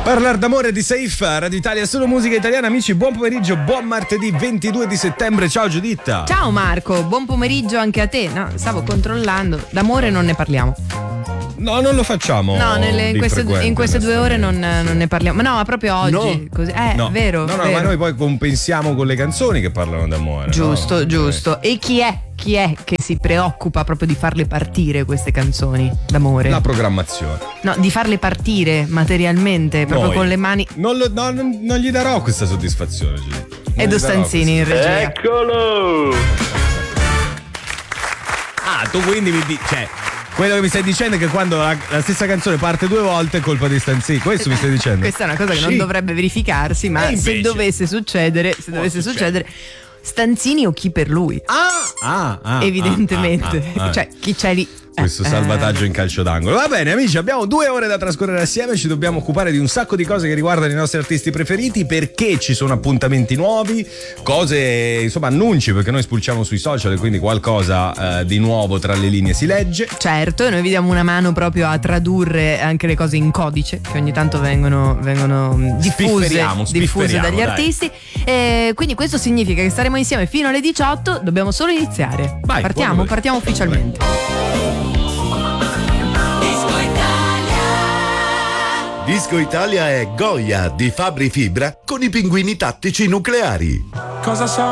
Parlare d'amore di Safe, Radio Italia, solo musica italiana. Amici, buon pomeriggio, buon martedì 22 di settembre. Ciao Giuditta. Ciao Marco, buon pomeriggio anche a te. No, stavo controllando, d'amore non ne parliamo. No, non lo facciamo. No, in queste 2 ore non ne parliamo. Ma no, ma proprio oggi. No. Così. No. Vero. No, vero. ma noi poi compensiamo con le canzoni che parlano d'amore. Giusto, no? giusto. E chi è che si preoccupa proprio di farle partire queste canzoni d'amore? La programmazione. No, di farle partire materialmente, proprio Noi. con le mani. Non gli darò questa soddisfazione, Giuditta. Edo Stanzini in regia. Eccolo! Tu quindi quello che mi stai dicendo è che quando la stessa canzone parte 2 volte è colpa di Stanzini. Questo mi stai dicendo? Questa è una cosa che non Sì. dovrebbe verificarsi, ma E invece? se dovesse succedere, Stanzini o chi per lui? Evidentemente. Cioè, chi c'è lì? Questo salvataggio in calcio d'angolo. Va bene, amici, abbiamo 2 ore da trascorrere assieme. Ci dobbiamo occupare di un sacco di cose che riguardano i nostri artisti preferiti, perché ci sono appuntamenti nuovi, cose, insomma, annunci, perché noi spulciamo sui social e quindi qualcosa di nuovo tra le linee si legge. Certo, e noi vi diamo una mano proprio a tradurre anche le cose in codice che ogni tanto vengono diffuse dagli dai. artisti. Quindi questo significa che staremo insieme fino alle 18. Dobbiamo solo iniziare. Vai, Partiamo ufficialmente. Disco Italia è Goya di Fabri Fibra con i pinguini tattici nucleari. Cosa so?